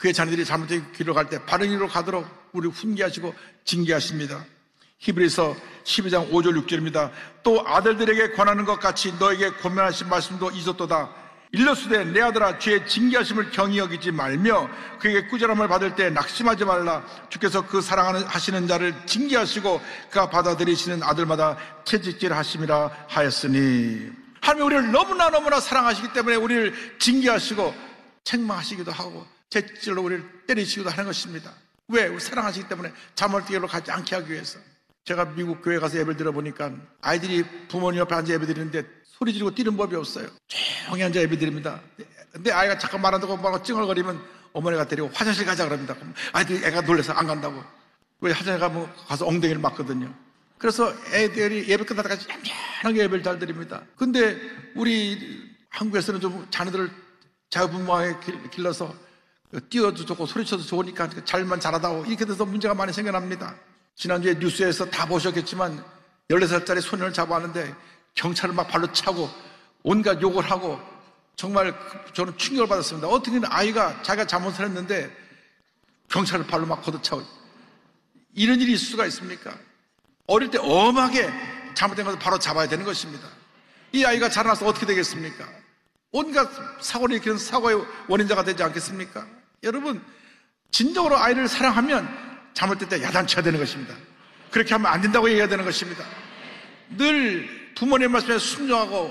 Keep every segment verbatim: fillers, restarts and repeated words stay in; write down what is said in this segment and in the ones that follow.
그의 자녀들이 잘못된 길로 갈 때 바른 길로 가도록 우리 훈계하시고 징계하십니다. 히브리서 십이 장 오 절 육 절입니다. 또 아들들에게 권하는 것 같이 너에게 권면하신 말씀도 잊었도다. 일러스되 내 아들아 주의 징계하심을 경히 여기지 말며 그에게 꾸지람을 받을 때 낙심하지 말라. 주께서 그 사랑하는 하시는 자를 징계하시고 그가 받아들이시는 아들마다 채찍질하심이라 하였으니, 하나님 우리를 너무나 너무나 사랑하시기 때문에 우리를 징계하시고 책망하시기도 하고 채찍질로 우리를 때리시기도 하는 것입니다. 왜? 우리 사랑하시기 때문에 잘못된 길로 가지 않게 하기 위해서. 제가 미국 교회 가서 예배를 들어보니까 아이들이 부모님 옆에 앉아 예배 드리는데 소리 지르고 뛰는 법이 없어요. 조용히 앉아 예배 드립니다. 근데 아이가 잠깐 말 안 듣고 막 찡얼거리면 어머니가 데리고 화장실 가자 그럽니다. 아이들이 애가 놀라서 안 간다고. 왜 화장실 가면 가서 엉덩이를 맞거든요. 그래서 애들이 예배 끝나다까지 얌전하게 예배를 잘 드립니다. 근데 우리 한국에서는 좀 자녀들을 자유분방하게 길러서 뛰어도 좋고 소리쳐도 좋으니까 잘만 잘하다고 이렇게 돼서 문제가 많이 생겨납니다. 지난주에 뉴스에서 다 보셨겠지만 열네 살짜리 소년을 잡아왔는데 경찰을 막 발로 차고 온갖 욕을 하고 정말 저는 충격을 받았습니다. 어떻게 아이가 자기가 잘못을 했는데 경찰을 발로 막 걷어차고 이런 일이 있을 수가 있습니까? 어릴 때 엄하게 잘못된 것을 바로 잡아야 되는 것입니다. 이 아이가 자라나서 어떻게 되겠습니까? 온갖 사고를 일으키는 사고의 원인자가 되지 않겠습니까? 여러분, 진정으로 아이를 사랑하면 잘못될 때 야단쳐야 되는 것입니다. 그렇게 하면 안 된다고 얘기해야 되는 것입니다. 늘 부모님 말씀에 순종하고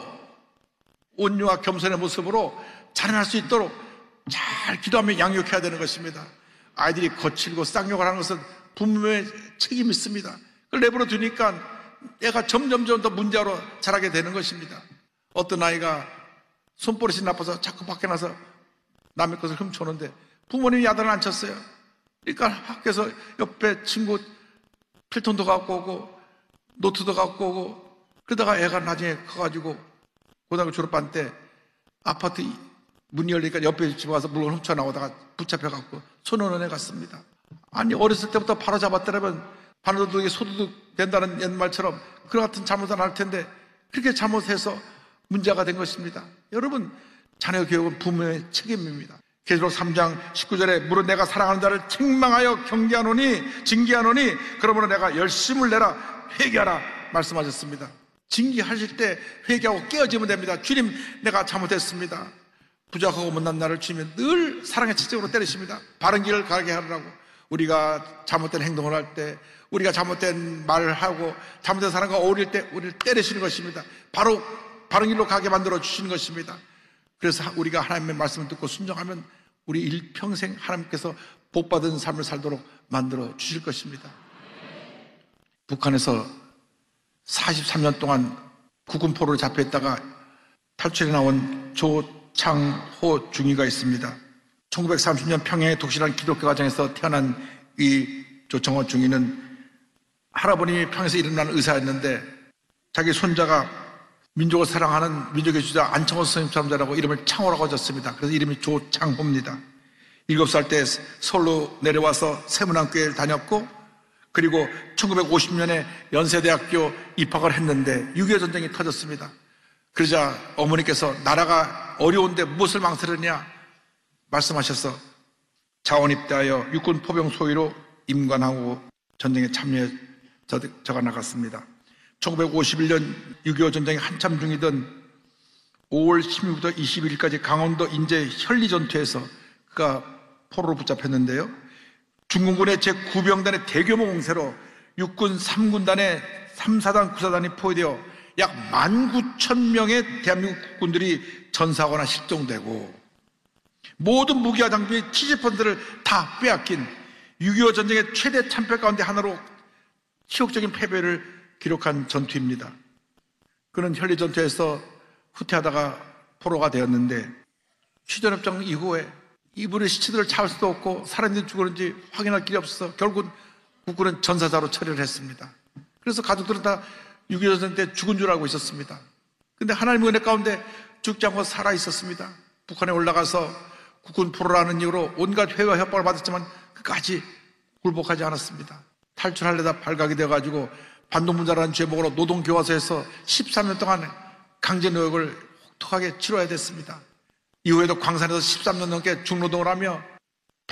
온유와 겸손의 모습으로 자라날 수 있도록 잘 기도하며 양육해야 되는 것입니다. 아이들이 거칠고 쌍욕을 하는 것은 부모의 책임이 있습니다. 그걸 내버려 두니까 애가 점점점 더 문제로 자라게 되는 것입니다. 어떤 아이가 손버릇이 나빠서 자꾸 밖에 나서 남의 것을 훔쳐오는데 부모님이 야단을 안 쳤어요. 그러니까 학교에서 옆에 친구 필통도 갖고 오고 노트도 갖고 오고 그러다가 애가 나중에 커가지고 고등학교 졸업한 때 아파트 문이 열리니까 옆에 집에 와서 물건 훔쳐 나오다가 붙잡혀갖고 소년원에 갔습니다. 아니 어렸을 때부터 바로 잡았더라면 바로도둑이 소도둑 된다는 옛말처럼 그런 같은 잘못은 안 할 텐데 그렇게 잘못해서 문제가 된 것입니다. 여러분, 자녀 교육은 부모의 책임입니다. 계시록 삼 장 십구 절에 무릇 내가 사랑하는 자를 책망하여 경계하노니 징계하노니 그러므로 내가 열심을 내라 회개하라 말씀하셨습니다. 징계하실 때 회개하고 깨어지면 됩니다. 주님, 내가 잘못했습니다. 부족하고 못난 나를 주님은 늘 사랑의 채찍으로 때리십니다. 바른 길을 가게 하라고. 우리가 잘못된 행동을 할 때, 우리가 잘못된 말을 하고 잘못된 사람과 어울릴 때 우리를 때리시는 것입니다. 바로 바른 길로 가게 만들어 주시는 것입니다. 그래서 우리가 하나님의 말씀을 듣고 순종하면 우리 일평생 하나님께서 복받은 삶을 살도록 만들어 주실 것입니다. 북한에서 사십삼 년 동안 국군포로로 잡혀있다가 탈출해 나온 조창호 중위가 있습니다. 천구백삼십 년 평양의 독실한 기독교 가정에서 태어난 이 조창호 중위는 할아버님이 평양에서 일어난 의사였는데 자기 손자가 민족을 사랑하는 민족의 주자 안창호 선생님 참자라고 이름을 창호라고 졌습니다. 그래서 이름이 조창호입니다. 일곱 살 때 서울로 내려와서 세문안교회를 다녔고 그리고 천구백오십 년에 연세대학교 입학을 했는데 육이오 전쟁이 터졌습니다. 그러자 어머니께서 나라가 어려운데 무엇을 망설이냐 말씀하셔서 자원 입대하여 육군 포병 소위로 임관하고 전쟁에 참여해 저가 나갔습니다. 천구백오십일 년 육이오 전쟁이 한참 중이던 오월 십육일부터 이십일일까지 강원도 인제 현리전투에서 그가 포로로 붙잡혔는데요. 중공군의 제구 병단의 대규모 공세로 육군 삼 군단의 삼 사단, 구 사단이 포위되어 약 만 구천 명의 대한민국 국군들이 전사하거나 실종되고 모든 무기와 장비의 칠십 퍼센트를 다 빼앗긴 육이오 전쟁의 최대 참패 가운데 하나로 치욕적인 패배를 기록한 전투입니다. 그는 현리전투에서 후퇴하다가 포로가 되었는데 휴전협정 이후에 이분의 시체들을 찾을 수도 없고 살았는지 죽었는지 확인할 길이 없어서 결국 국군은 전사자로 처리를 했습니다. 그래서 가족들은 다 육이오 전쟁 때 죽은 줄 알고 있었습니다. 그런데 하나님의 은혜 가운데 죽지 않고 살아 있었습니다. 북한에 올라가서 국군 포로라는 이유로 온갖 회유와 협박을 받았지만 끝까지 굴복하지 않았습니다. 탈출하려다 발각이 되어가지고 반동분자라는 제목으로 노동교화소에서 십삼 년 동안 강제노역을 혹독하게 치러야 됐습니다. 이후에도 광산에서 십삼 년 넘게 중노동을 하며